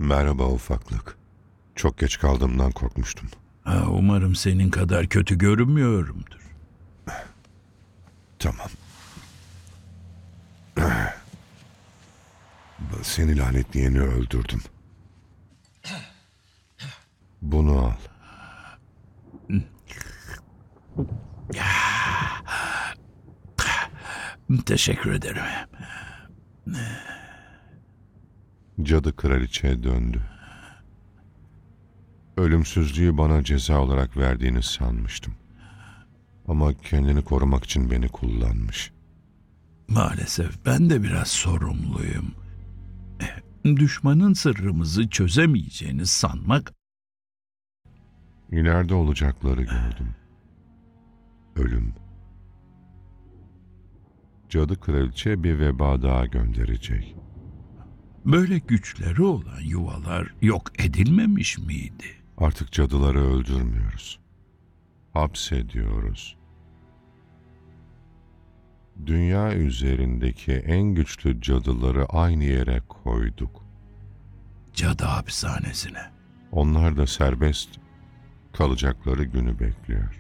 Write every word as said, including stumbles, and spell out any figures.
Merhaba ufaklık. Çok geç kaldığımdan korkmuştum. Ha, umarım senin kadar kötü görünmüyorumdur. Tamam. Seni lanetleyeni öldürdüm. Bunu al. Teşekkür ederim. Cadı kraliçeye döndü. Ölümsüzlüğü bana ceza olarak verdiğini sanmıştım. Ama kendini korumak için beni kullanmış. Maalesef ben de biraz sorumluyum. Düşmanın sırrımızı çözemeyeceğini sanmak İleride olacakları gördüm. Ölüm. Cadı kraliçe bir veba daha gönderecek. böyle güçleri olan yuvalar yok edilmemiş miydi? Artık cadıları öldürmüyoruz. Hapsediyoruz. Dünya üzerindeki en güçlü cadıları aynı yere koyduk. Cadı hapishanesine. Onlar da serbest kalacakları günü bekliyor.